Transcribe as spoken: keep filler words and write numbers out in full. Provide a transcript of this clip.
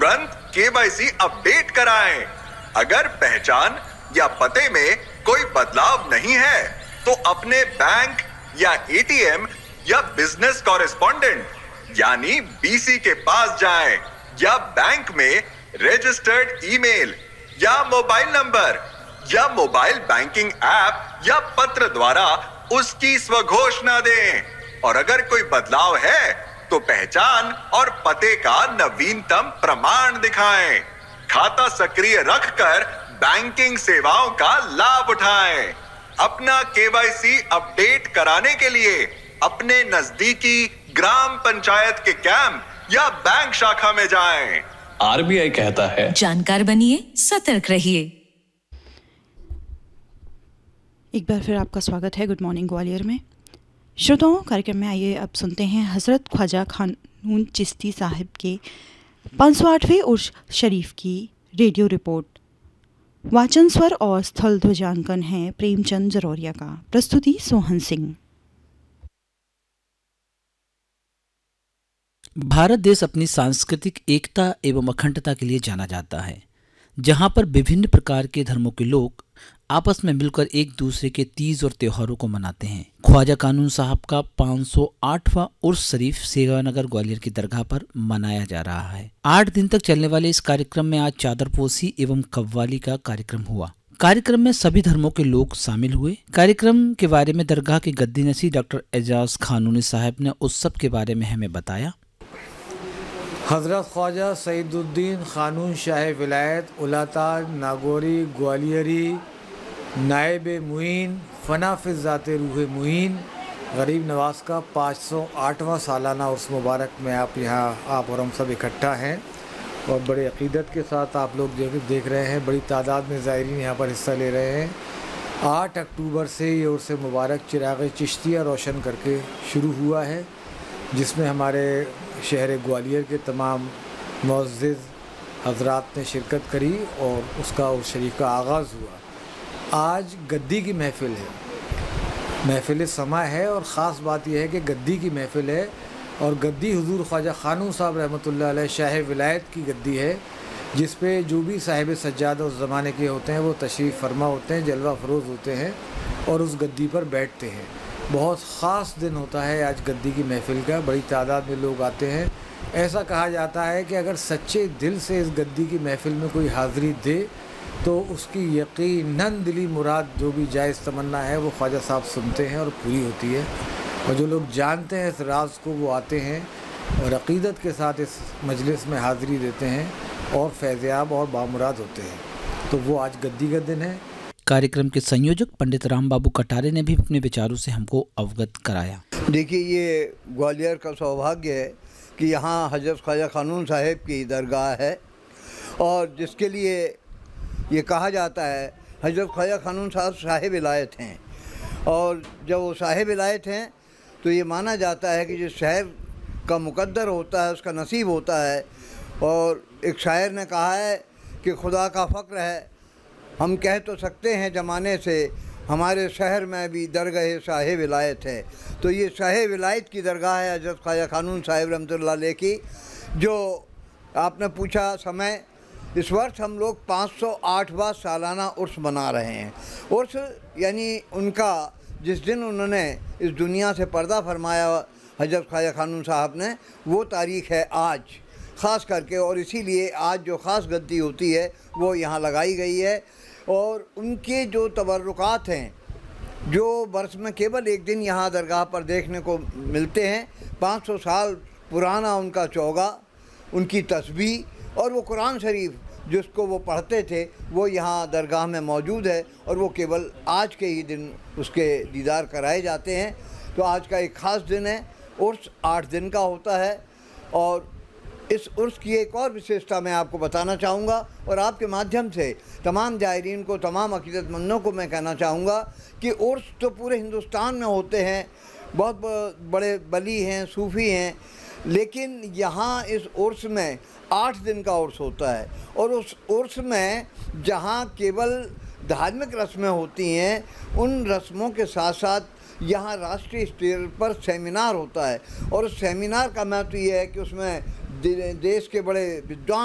तुरंत KYC update कराएं। अगर पहचान या पते में कोई बदलाव नहीं है तो अपने बैंक या एटीएम या बिजनेस कॉरेस्पॉन्डेंट यानी बीसी के पास जाएं या बैंक में रजिस्टर्ड ईमेल या मोबाइल नंबर या मोबाइल बैंकिंग ऐप या पत्र द्वारा उसकी स्वघोषणा दें। और अगर कोई बदलाव है तो पहचान और पते का नवीनतम प्रमाण दिखाएं। खाता सक्रिय रखकर बैंकिंग सेवाओं का लाभ उठाएं। अपना केवाईसी अपडेट कराने के लिए अपने नजदीकी ग्राम पंचायत के कैंप या बैंक शाखा में जाएं। आरबीआई कहता है, जानकार बनिए, सतर्क रहिए। एक बार फिर आपका स्वागत है गुड मॉर्निंग ग्वालियर में। श्रोताओं, कार्यक्रम में आइए अब सुनते हैं हज़रत ख्वाजा खानून चिश्ती साहिब के पाँच सौ आठवें उर्स शरीफ की रेडियो रिपोर्ट। वाचन स्वर और स्थल ध्वजांकन है प्रेमचंद जरौरिया का। प्रस्तुति सोहन सिंह। भारत देश अपनी सांस्कृतिक एकता एवं अखंडता के लिए जाना जाता है, जहां पर विभिन्न प्रकार के धर्मों के लोग आपस में मिलकर एक दूसरे के तीज और त्योहारों को मनाते हैं। ख्वाजा कानून साहब का पाँच सौ आठवां उर्स शरीफ सेवानगर ग्वालियर की दरगाह पर मनाया जा रहा है। आठ दिन तक चलने वाले इस कार्यक्रम में आज चादरपोशी एवं कव्वाली का कार्यक्रम हुआ। कार्यक्रम में सभी धर्मों के लोग शामिल हुए। कार्यक्रम के बारे में दरगाह के गद्दी नसीह डॉक्टर एजाज खानूनी साहब ने उत्सव के बारे में हमें बताया। हज़रत ख्वाजा सईदुद्दीन खानून शाह विलायत उलाताज नागौरी ग्वालियरी नायब मुइन फनाफिज़ ज़ाते रूह मुइन गरीब नवाज का पाँच सौ आठवां सालाना उर्स मुबारक में आप यहाँ आप और हम सब इकट्ठा हैं और बड़े अक़ीदत के साथ आप लोग देख रहे हैं। बड़ी तादाद में ज़ायरीन यहाँ पर हिस्सा ले रहे हैं। आठ अक्टूबर से ये उर्स मुबारक चिराग चिश्तिया रोशन करके शुरू हुआ है, जिसमें हमारे शहर ग्वालियर के तमाम मुअज़्ज़िज़ हज़रात ने शिरकत करी और उसका उर्स शरीफ का आगाज़ हुआ। आज गद्दी की महफ़िल है, महफ़िल समा है और ख़ास बात यह है कि गद्दी की महफ़िल है और गद्दी हुज़ूर ख्वाजा खानून साहब रहमतुल्लाह अलैह शाह विलायत की गद्दी है, जिस पे जो भी साहिब सज्जाद उस ज़माने के होते हैं वो तशरीफ़ फरमा होते हैं, जलवा फरोज़ होते हैं और उस गद्दी पर बैठते हैं। बहुत ख़ास दिन होता है आज गद्दी की महफ़िल का, बड़ी तादाद में लोग आते हैं। ऐसा कहा जाता है कि अगर सच्चे दिल से इस गद्दी की महफ़िल में कोई हाज़िरी दे तो उसकी यकीनन दिली मुराद जो भी जायज़ तमन्ना है वो ख्वाजा साहब सुनते हैं और पूरी होती है। और जो लोग जानते हैं इस राज को वो आते हैं और अक़ीदत के साथ इस मजलिस में हाज़िरी देते हैं और फैज़याब और बामुराद होते हैं। तो वो आज गद्दी का दिन है। कार्यक्रम के संयोजक पंडित राम बाबू कटारे ने भी अपने विचारों से हमको अवगत कराया। देखिए, ये ग्वालियर का सौभाग्य है कि यहाँ हज़रत ख्वाजा खानून साहब की दरगाह है और जिसके लिए ये कहा जाता है हज़रत ख्वाजा खानून साहब साहिब विलायत हैं। और जब वो साहिब विलायत हैं तो ये माना जाता है कि जो साहिब का मुकद्दर होता है उसका नसीब होता है। और एक शायर ने कहा है कि खुदा का फ़क्र है, हम कह तो सकते हैं ज़माने से हमारे शहर में भी दरगाह साहिब विलायत है। तो ये साहिब विलायत की दरगाह है हज़रत ख्वाजा खानून साहिब रहमतुल्लाह अलैह की। जो आपने पूछा समय, इस वर्ष हम लोग पाँच सौ आठवां सालाना उर्स मना रहे हैं। उर्स यानी उनका जिस दिन उन्होंने इस दुनिया से पर्दा फरमाया हज़रत ख्वाजा खानून साहब ने, वो तारीख़ है आज ख़ास करके। और इसीलिए आज जो ख़ास गद्दी होती है वो यहाँ लगाई गई है। और उनके जो तबर्रुकात हैं जो बरस में केवल एक दिन यहाँ दरगाह पर देखने को मिलते हैं। पाँच सौ साल पुराना उनका चौगा, उनकी तस्बीह और वो कुरान शरीफ जिसको वो पढ़ते थे वो यहाँ दरगाह में मौजूद है और वो केवल आज के ही दिन उसके दीदार कराए जाते हैं। तो आज का एक ख़ास दिन है। उर्स आठ दिन का होता है और इस उर्स की एक और विशेषता मैं आपको बताना चाहूँगा और आपके माध्यम से तमाम जायरीन को, तमाम अक़ीदतमंदों को मैं कहना चाहूँगा कि उर्स तो पूरे हिंदुस्तान में होते हैं, बहुत बड़े वली हैं, सूफ़ी हैं, लेकिन यहाँ इस उर्स में आठ दिन का उर्स होता है। और उस उर्स में जहाँ केवल धार्मिक रस्में होती हैं, उन रस्मों के साथ साथ यहाँ राष्ट्रीय स्तर पर सेमिनार होता है। और उस सेमिनार का महत्व ये है कि उसमें देश के बड़े विद्वान